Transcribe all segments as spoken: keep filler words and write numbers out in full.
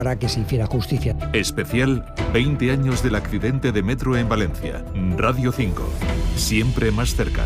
para que se hiciera justicia. Especial veinte años del accidente de metro en Valencia. Radio cinco. Siempre más cerca.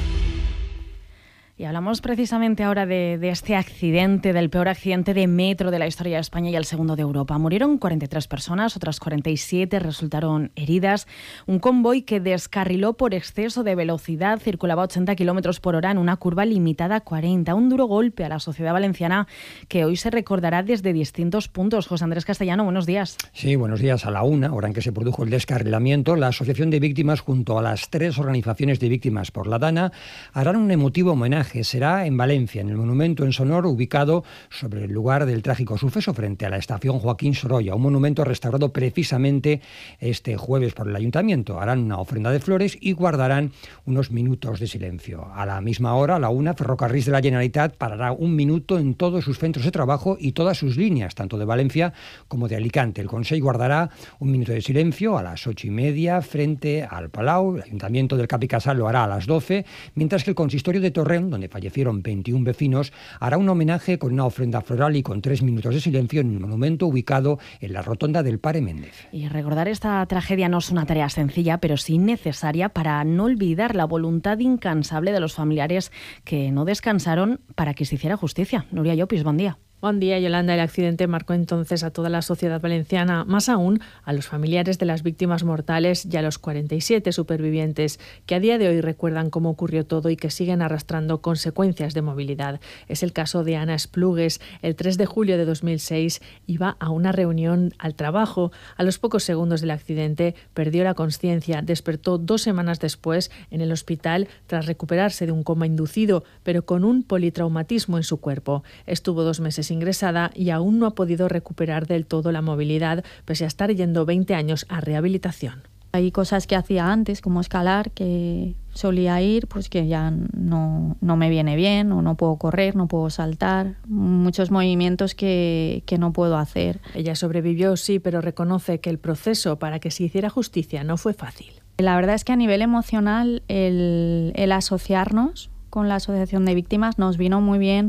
Y hablamos precisamente ahora de, de este accidente, del peor accidente de metro de la historia de España y el segundo de Europa. Murieron cuarenta y tres personas, otras cuarenta y siete resultaron heridas. Un convoy que descarriló por exceso de velocidad, circulaba a ochenta kilómetros por hora en una curva limitada a cuarenta. Un duro golpe a la sociedad valenciana que hoy se recordará desde distintos puntos. José Andrés Castellano, buenos días. Sí, buenos días. A la una, hora en que se produjo el descarrilamiento, la Asociación de Víctimas junto a las tres organizaciones de víctimas por la Dana harán un emotivo homenaje. Será en Valencia, en el monumento en Sonor ubicado sobre el lugar del trágico suceso frente a la estación Joaquín Sorolla, un monumento restaurado precisamente este jueves por el Ayuntamiento. Harán una ofrenda de flores y guardarán unos minutos de silencio. A la misma hora, a la una, Ferrocarrils de la Generalitat parará un minuto en todos sus centros de trabajo y todas sus líneas, tanto de Valencia como de Alicante. El Consell guardará un minuto de silencio a las ocho y media frente al Palau. El Ayuntamiento del Cap i Casal lo hará a las doce, mientras que el Consistorio de Torrent, donde fallecieron veintiún vecinos, hará un homenaje con una ofrenda floral y con tres minutos de silencio en el monumento ubicado en la rotonda del Pare Méndez. Y recordar esta tragedia no es una tarea sencilla, pero sí necesaria para no olvidar la voluntad incansable de los familiares que no descansaron para que se hiciera justicia. Nuria Llopis, buen día. Buen día, Yolanda. El accidente marcó entonces a toda la sociedad valenciana, más aún a los familiares de las víctimas mortales y a los cuarenta y siete supervivientes que a día de hoy recuerdan cómo ocurrió todo y que siguen arrastrando consecuencias de movilidad. Es el caso de Ana Esplugues. El tres de julio de dos mil seis iba a una reunión al trabajo. A los pocos segundos del accidente perdió la consciencia. Despertó dos semanas después en el hospital tras recuperarse de un coma inducido, pero con un politraumatismo en su cuerpo. Estuvo dos meses ingresada y aún no ha podido recuperar del todo la movilidad, pese a estar yendo veinte años a rehabilitación. Hay cosas que hacía antes, como escalar, que solía ir, pues que ya no, no me viene bien, o no puedo correr, no puedo saltar, muchos movimientos que, que no puedo hacer. Ella sobrevivió, sí, pero reconoce que el proceso para que se hiciera justicia no fue fácil. La verdad es que a nivel emocional el, el asociarnos con la Asociación de Víctimas nos vino muy bien.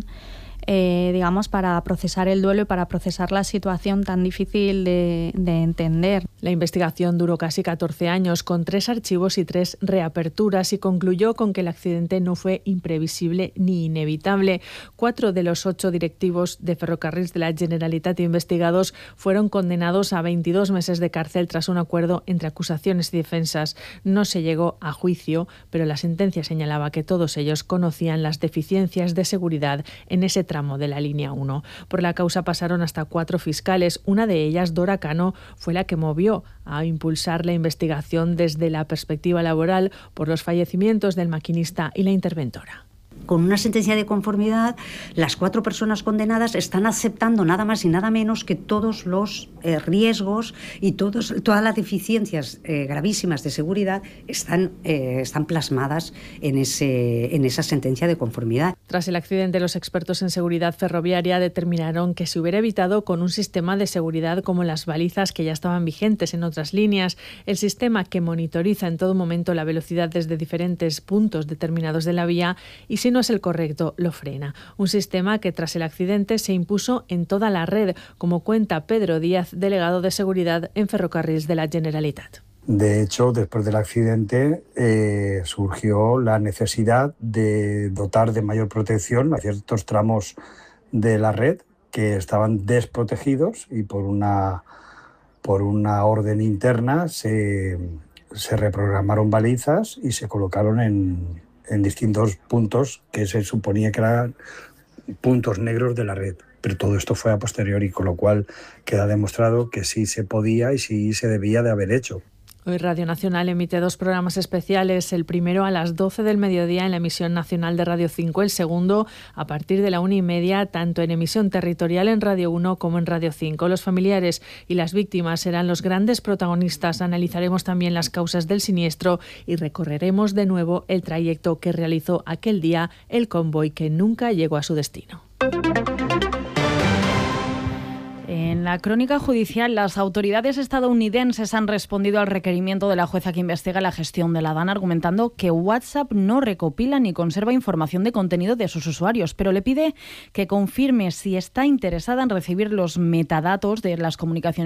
Eh, digamos, para procesar el duelo y para procesar la situación tan difícil de, de entender. La investigación duró casi catorce años, con tres archivos y tres reaperturas, y concluyó con que el accidente no fue imprevisible ni inevitable. Cuatro de los ocho directivos de Ferrocarrils de la Generalitat investigados fueron condenados a veintidós meses de cárcel tras un acuerdo entre acusaciones y defensas. No se llegó a juicio, pero la sentencia señalaba que todos ellos conocían las deficiencias de seguridad en ese tramo de la línea uno. Por la causa pasaron hasta cuatro fiscales. Una de ellas, Dora Cano, fue la que movió a impulsar la investigación desde la perspectiva laboral por los fallecimientos del maquinista y la interventora. Con una sentencia de conformidad, las cuatro personas condenadas están aceptando nada más y nada menos que todos los eh, riesgos y todos, todas las deficiencias eh, gravísimas de seguridad están, eh, están plasmadas en, ese, en esa sentencia de conformidad. Tras el accidente, los expertos en seguridad ferroviaria determinaron que se hubiera evitado con un sistema de seguridad como las balizas que ya estaban vigentes en otras líneas, el sistema que monitoriza en todo momento la velocidad desde diferentes puntos determinados de la vía y si no es el correcto, lo frena. Un sistema que tras el accidente se impuso en toda la red, como cuenta Pedro Díaz, delegado de seguridad en Ferrocarrils de la Generalitat. De hecho, después del accidente eh, surgió la necesidad de dotar de mayor protección a ciertos tramos de la red que estaban desprotegidos y por una, por una orden interna se, se reprogramaron balizas y se colocaron en en distintos puntos que se suponía que eran puntos negros de la red. Pero todo esto fue a posteriori, con lo cual queda demostrado que sí se podía y sí se debía de haber hecho. Hoy Radio Nacional emite dos programas especiales, el primero a las doce del mediodía en la emisión nacional de Radio cinco, el segundo a partir de la una y media, tanto en emisión territorial en Radio uno como en Radio cinco. Los familiares y las víctimas serán los grandes protagonistas. Analizaremos también las causas del siniestro y recorreremos de nuevo el trayecto que realizó aquel día el convoy que nunca llegó a su destino. En la crónica judicial, las autoridades estadounidenses han respondido al requerimiento de la jueza que investiga la gestión de la DANA, argumentando que WhatsApp no recopila ni conserva información de contenido de sus usuarios, pero le pide que confirme si está interesada en recibir los metadatos de las comunicaciones